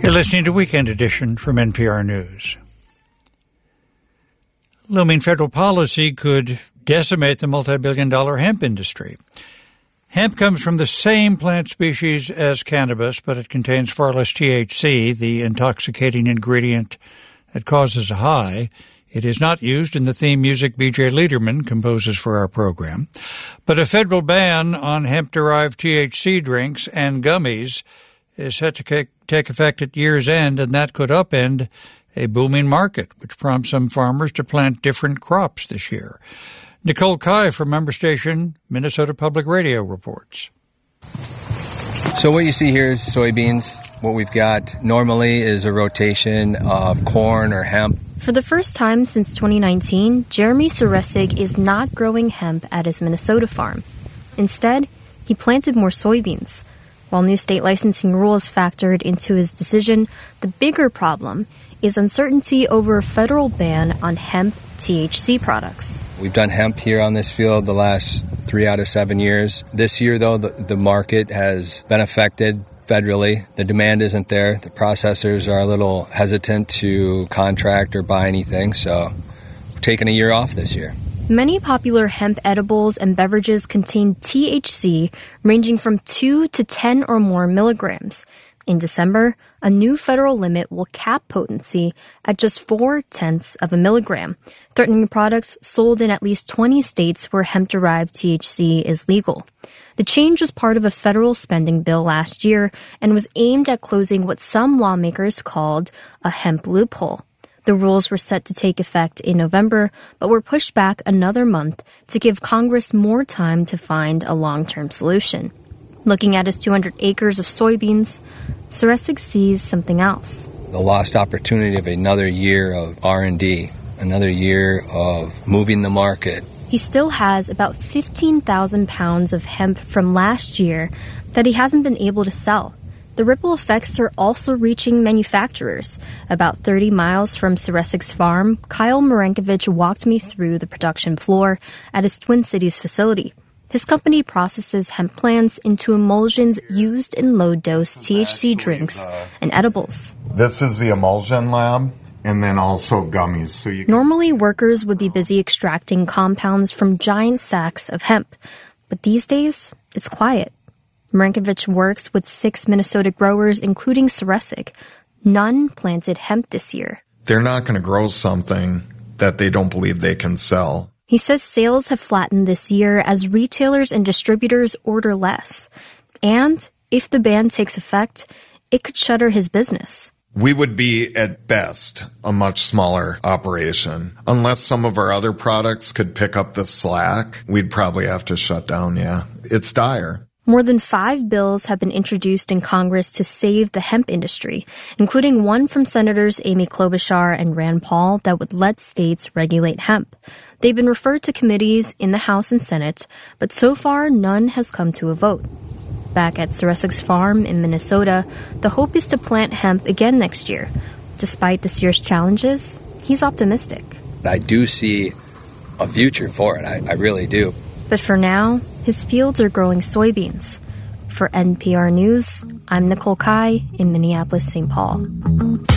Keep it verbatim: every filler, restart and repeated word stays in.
You're listening to Weekend Edition from N P R News. Looming federal policy could decimate the multi-billion dollar hemp industry. Hemp comes from the same plant species as cannabis, but it contains far less T H C, the intoxicating ingredient that causes a high. It is not used in the theme music B J Liederman composes for our program. But a federal ban on hemp-derived T H C drinks and gummies is set to take effect at year's end, and that could upend a booming market, which prompts some farmers to plant different crops this year. Nicole Kai from member station Minnesota Public Radio reports. So what you see here is soybeans. What we've got normally is a rotation of corn or hemp. For the first time since twenty nineteen, Jeremy Suresig is not growing hemp at his Minnesota farm. Instead, he planted more soybeans. While new state licensing rules factored into his decision, the bigger problem is uncertainty over a federal ban on hemp T H C products. We've done hemp here on this field the last three out of seven years. This year, though, the, the market has been affected federally. The demand isn't there. The processors are a little hesitant to contract or buy anything, so we're taking a year off this year. Many popular hemp edibles and beverages contain T H C ranging from two to ten or more milligrams. In December, a new federal limit will cap potency at just four-tenths of a milligram, threatening products sold in at least twenty states where hemp-derived T H C is legal. The change was part of a federal spending bill last year and was aimed at closing what some lawmakers called a hemp loophole. The rules were set to take effect in November, but were pushed back another month to give Congress more time to find a long-term solution. Looking at his two hundred acres of soybeans, Suresig sees something else. The lost opportunity of another year of R and D, another year of moving the market. He still has about fifteen thousand pounds of hemp from last year that he hasn't been able to sell. The ripple effects are also reaching manufacturers. About thirty miles from Suresig's farm, Kyle Marankovich walked me through the production floor at his Twin Cities facility. His company processes hemp plants into emulsions used in low-dose T H C drinks and edibles. This is the emulsion lab, and then also gummies. So you Normally, workers would be busy extracting compounds from giant sacks of hemp. But these days, it's quiet. Marankovich works with six Minnesota growers, including Suresig. None planted hemp this year. They're not going to grow something that they don't believe they can sell. He says sales have flattened this year as retailers and distributors order less. And if the ban takes effect, it could shutter his business. We would be, at best, a much smaller operation. Unless some of our other products could pick up the slack, we'd probably have to shut down, yeah. It's dire. More than five bills have been introduced in Congress to save the hemp industry, including one from Senators Amy Klobuchar and Rand Paul that would let states regulate hemp. They've been referred to committees in the House and Senate, but so far none has come to a vote. Back at Suresig's farm in Minnesota, the hope is to plant hemp again next year. Despite this year's challenges, he's optimistic. I do see a future for it. I, I really do. But for now, his fields are growing soybeans. For N P R News, I'm Nicole Kai in Minneapolis, Saint Paul.